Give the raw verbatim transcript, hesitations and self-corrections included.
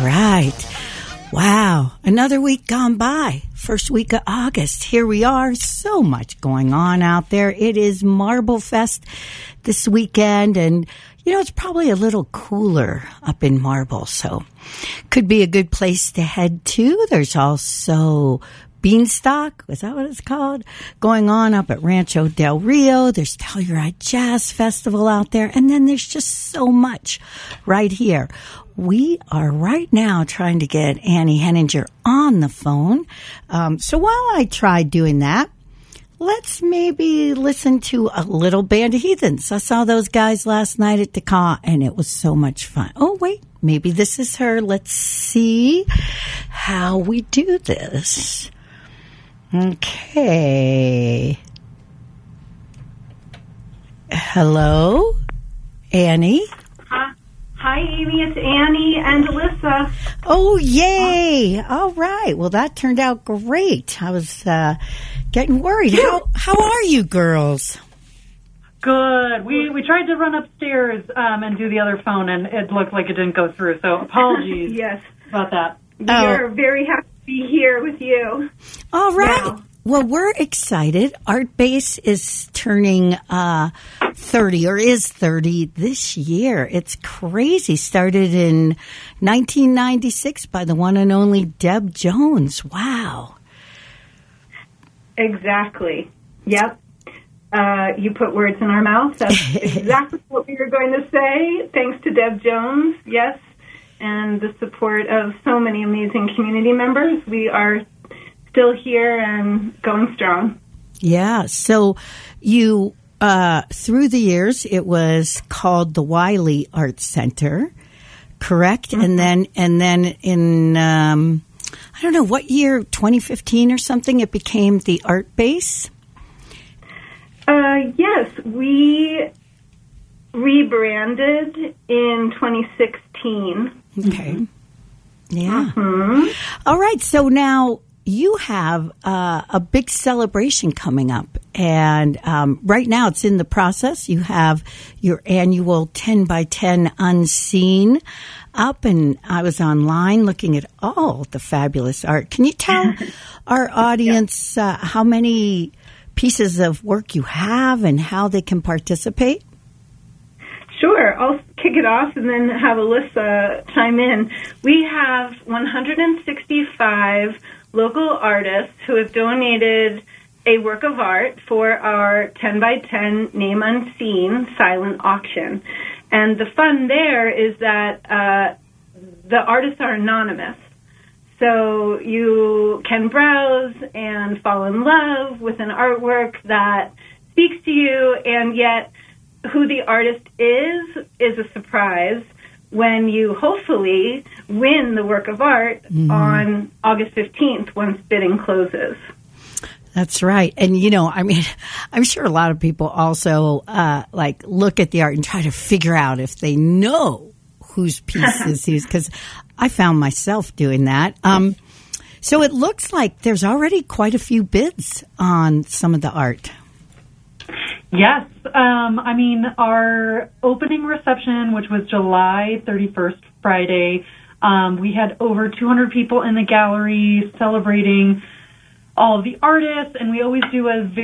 right. Wow. Another week gone by. First week of August. Here we are. So much going on out there. It is Marble Fest this weekend, and you know, it's probably a little cooler up in Marble, so could be a good place to head to. There's also Beanstalk, is that what it's called? Going on up at Rancho Del Rio. There's Telluride Jazz Festival out there. And then there's just so much right here. We are right now trying to get Annie Henninger on the phone. Um, so while I try doing that, let's maybe listen to a little Band of Heathens. I saw those guys last night at Dakar, and it was so much fun. Oh, wait, maybe this is her. Let's see how we do this. Okay. Hello, Annie. Hi, Hi, Amy. It's Annie and Alyssa. Oh, yay! All right. Well, that turned out great. I was uh, getting worried. How how are you, girls? Good. We we tried to run upstairs um, and do the other phone, and it looked like it didn't go through. So apologies. Yes. About that. We oh. are very happy to be here with you. All right. Now. Well, we're excited. Art Base is turning uh, thirty, or is thirty this year. It's crazy. Started in nineteen ninety-six by the one and only Deb Jones. Wow. Exactly. Yep. Uh, you put words in our mouth. That's exactly what we were going to say. Thanks to Deb Jones. Yes. And the support of so many amazing community members. We are still here and going strong. Yeah. So you, uh, through the years, it was called the Wiley Arts Center, correct? Mm-hmm. And then, and then in, um, I don't know, what year, twenty fifteen or something, it became the Art Base? Uh, yes. We rebranded in twenty sixteen. Okay. Yeah. Mm-hmm. All right. So now, you have uh, a big celebration coming up, and um, right now it's in the process. You have your annual ten by ten Unseen up, and I was online looking at all the fabulous art. Can you tell our audience uh, how many pieces of work you have and how they can participate? Sure. I'll kick it off and then have Alyssa chime in. We have one hundred sixty-five local artists who have donated a work of art for our ten by ten Name Unseen silent auction. And the fun there is that uh, the artists are anonymous. So you can browse and fall in love with an artwork that speaks to you, and yet who the artist is is a surprise when you hopefully win the work of art mm. on August fifteenth once bidding closes. That's right. And, you know, I mean, I'm sure a lot of people also, uh, like, look at the art and try to figure out if they know whose piece is whose, because I found myself doing that. Um, so it looks like there's already quite a few bids on some of the art. Yes. Um, I mean, our opening reception, which was July thirty-first, Friday, um, we had over two hundred people in the gallery celebrating all of the artists, and we always do a very